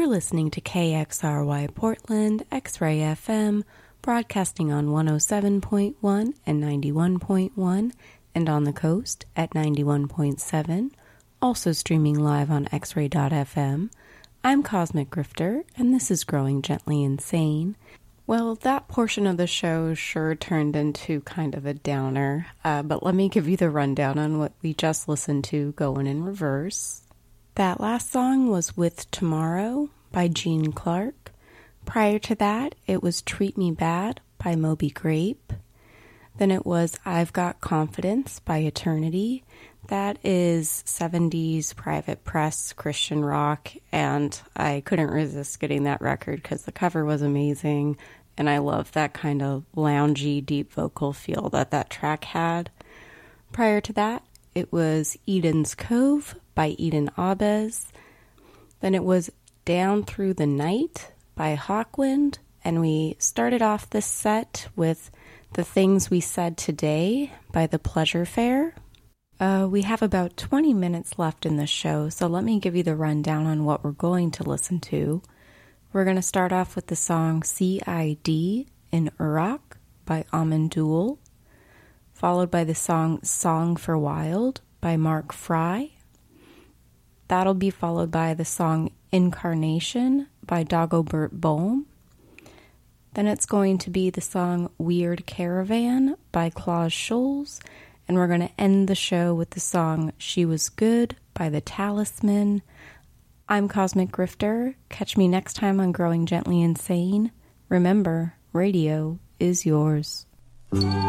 You're listening to KXRY Portland, X-Ray FM, broadcasting on 107.1 and 91.1, and on the coast at 91.7, also streaming live on xray.fm. I'm Cosmic Grifter, and this is Growing Gently Insane. Well, that portion of the show sure turned into kind of a downer, but let me give you the rundown on what we just listened to going in reverse. That last song was With Tomorrow by Gene Clark. Prior to that, it was Treat Me Bad by Moby Grape. Then it was I've Got Confidence by Eternity. That is 70s private press Christian rock, and I couldn't resist getting that record because the cover was amazing, and I love that kind of loungy, deep vocal feel that track had. Prior to that, it was Eden's Cove by Eden Abes. Then it was Down Through the Night by Hawkwind. And we started off this set with The Things We Said Today by The Pleasure Fair. We have about 20 minutes left in the show, so let me give you the rundown on what we're going to listen to. We're going to start off with the song CID in Uruk by Amandul, followed by the Song for Wild by Mark Fry. That'll be followed by the song Incarnation by Dagobert Bohm. Then it's going to be the song Weird Caravan by Klaus Schulz. And we're going to end the show with the song She Was Good by The Talisman. I'm Cosmic Grifter. Catch me next time on Growing Gently Insane. Remember, radio is yours.